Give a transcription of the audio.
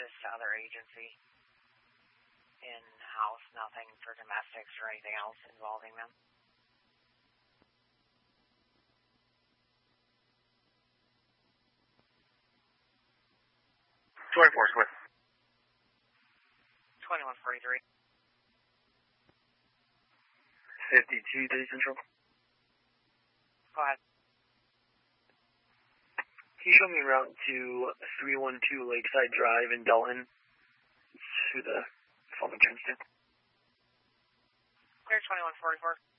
this to other agency. In-house, nothing for domestics or anything else involving them. Swift. 2143. 52, 30 Central. Go ahead. Can you show me a route to 312 Lakeside Drive in Dalton to the Fulton Turnstile? Clear 2144.